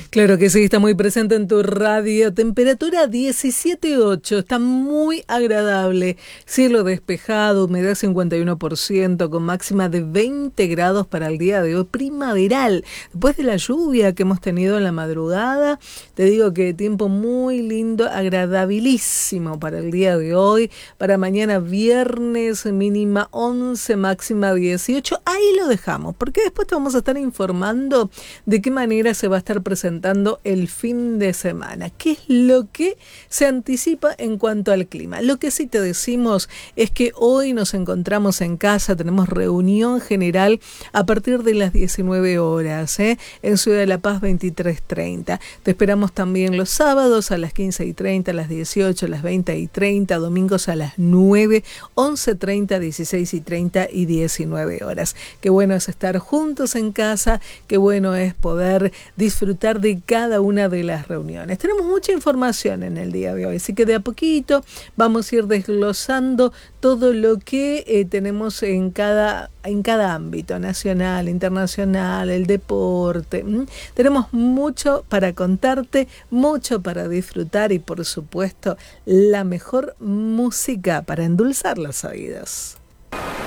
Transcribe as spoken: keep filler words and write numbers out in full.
Claro que sí, está muy presente en tu radio. Temperatura diecisiete punto ocho, está muy agradable. Cielo despejado, humedad cincuenta y uno por ciento, con máxima de veinte grados para el día de hoy. Primaveral. Después de la lluvia que hemos tenido en la madrugada, te digo que tiempo muy lindo, agradabilísimo para el día de hoy. Para mañana viernes, mínima once, máxima dieciocho. Ahí lo dejamos, porque después te vamos a estar informando de qué manera se va a estar presentando el fin de semana. ¿Qué es lo que se anticipa en cuanto al clima? Lo que sí te decimos es que hoy nos encontramos en casa, tenemos reunión general a partir de las diecinueve horas, ¿eh? En Ciudad de la Paz veintitrés treinta. Te esperamos también los sábados a las quince y treinta, a las dieciocho, a las veinte y treinta, domingos a las nueve, once treinta, dieciséis y treinta y diecinueve horas. Qué bueno es estar juntos en casa, qué bueno es poder disfrutar de cada una de las reuniones. Tenemos mucha información en el día de hoy, así que de a poquito vamos a ir desglosando todo lo que eh, tenemos en cada, en cada ámbito, nacional, internacional, el deporte. ¿Mm? Tenemos mucho para contarte, mucho para disfrutar y por supuesto la mejor música para endulzar los oídos.